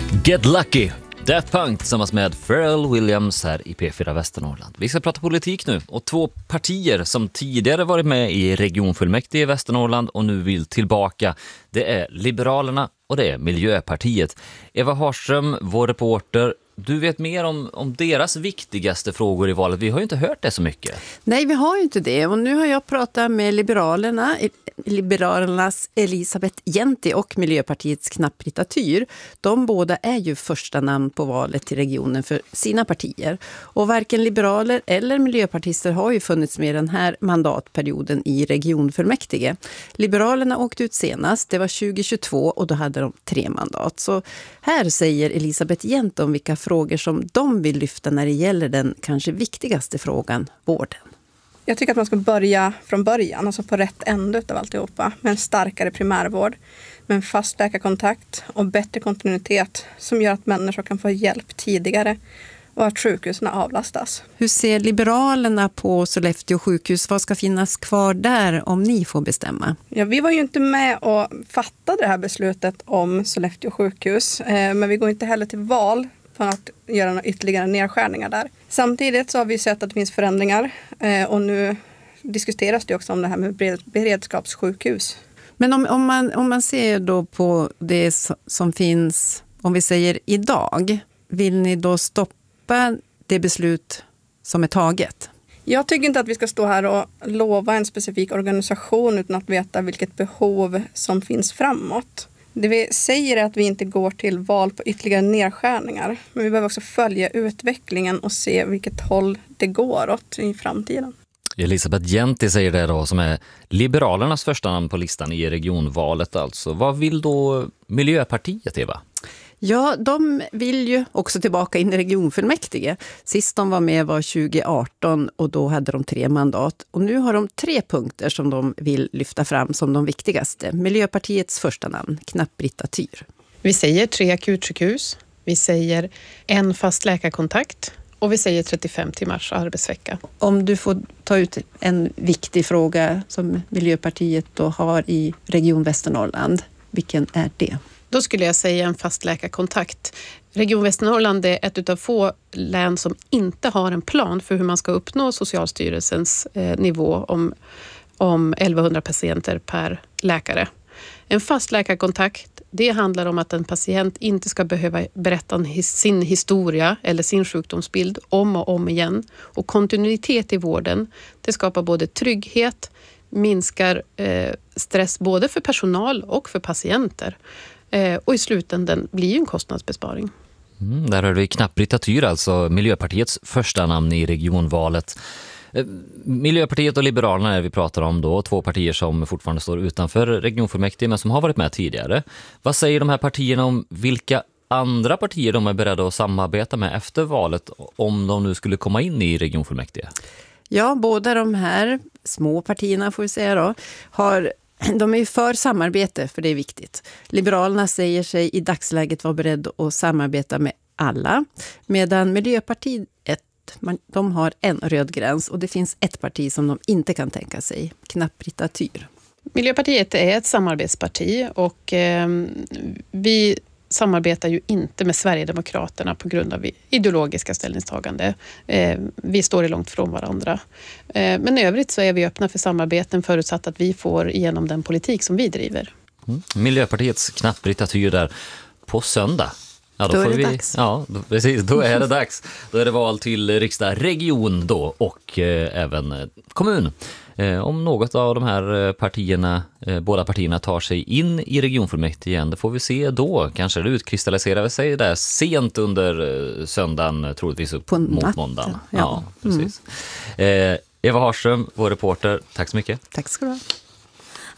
Get Lucky, Daft Punk tillsammans med Pharrell Williams här i P4 Västernorrland. Vi ska prata politik nu och två partier som tidigare varit med i regionfullmäktige i Västernorrland och nu vill tillbaka. Det är Liberalerna och det är Miljöpartiet. Eva Harström, vår reporter, du vet mer om deras viktigaste frågor i valet. Vi har ju inte hört det så mycket. Nej, vi har ju inte det. Och nu har jag pratat med Liberalernas Elisabeth Jenti och Miljöpartiets Knapp-Britta Tyr. De båda är ju första namn på valet till regionen för sina partier. Och varken liberaler eller miljöpartister har ju funnits med den här mandatperioden i regionfullmäktige. Liberalerna åkte ut senast, det var 2022 och då hade de 3 mandat. Så här säger Elisabeth Jenti om vilka frågor som de vill lyfta när det gäller den kanske viktigaste frågan, vården. Jag tycker att man ska börja från början, alltså på rätt ände av alltihopa, med en starkare primärvård, med en fast läkarkontakt och bättre kontinuitet som gör att människor kan få hjälp tidigare och att sjukhusen avlastas. Hur ser Liberalerna på Sollefteå sjukhus? Vad ska finnas kvar där om ni får bestämma? Ja, vi var ju inte med och fattade det här beslutet om Sollefteå sjukhus, men vi går inte heller till val för att göra några ytterligare nedskärningar där. Samtidigt så har vi sett att det finns förändringar och nu diskuteras det också om det här med beredskapssjukhus. Men om man ser då på det som finns, om vi säger idag, vill ni då stoppa det beslut som är taget? Jag tycker inte att vi ska stå här och lova en specifik organisation utan att veta vilket behov som finns framåt. Det vi säger är att vi inte går till val på ytterligare nedskärningar. Men vi behöver också följa utvecklingen och se vilket håll det går åt i framtiden. Elisabeth Jenti säger det då, som är Liberalernas första namn på listan i regionvalet alltså. Vad vill då Miljöpartiet, Eva? Ja, de vill ju också tillbaka in i regionfullmäktige. Sist de var med var 2018 och då hade de 3 mandat. Och nu har de 3 punkter som de vill lyfta fram som de viktigaste. Miljöpartiets första namn, Knapp-Britta Tyr. Vi säger 3 akutsjukhus, vi säger 1 fast läkarkontakt och vi säger 35 timmars arbetsvecka. Om du får ta ut en viktig fråga som Miljöpartiet då har i Region Västernorrland, vilken är det? Då skulle jag säga en fast läkarkontakt. Region Västernorrland är ett av få län som inte har en plan för hur man ska uppnå Socialstyrelsens nivå om 1100 patienter per läkare. En fast läkarkontakt, det handlar om att en patient inte ska behöva berätta sin historia eller sin sjukdomsbild om och om igen. Och kontinuitet i vården, det skapar både trygghet, minskar stress både för personal och för patienter. Och i slutändan blir ju en kostnadsbesparing. Där har vi Knapp-Britta Tyr, alltså Miljöpartiets första namn i regionvalet. Miljöpartiet och Liberalerna är vi pratar om då, 2 partier som fortfarande står utanför regionfullmäktige men som har varit med tidigare. Vad säger de här partierna om vilka andra partier de är beredda att samarbeta med efter valet om de nu skulle komma in i regionfullmäktige? Ja, båda de här små partierna får vi säga då, de är ju för samarbete, för det är viktigt. Liberalerna säger sig i dagsläget vara beredda att samarbeta med alla, medan Miljöpartiet de har en röd gräns och det finns ett parti som de inte kan tänka sig, Knapp-Britta Tyr. Miljöpartiet är ett samarbetsparti och vi samarbetar ju inte med Sverigedemokraterna på grund av ideologiska ställningstagande. Vi står långt från varandra. Men i övrigt så är vi öppna för samarbeten förutsatt att vi får igenom den politik som vi driver. Miljöpartiets Knapp-Britta Tyr där på söndag. Ja, då är det dags. Ja, precis, då är det dags. Då är det val till riksdag, region då och även kommun. Om något av de här partierna, båda partierna tar sig in i regionfullmäktige igen, det får vi se då. Kanske det utkristalliserar sig där sent under söndagen, troligtvis upp mot måndagen. Ja, precis. Eva Harström, vår reporter, tack så mycket. Tack ska du ha.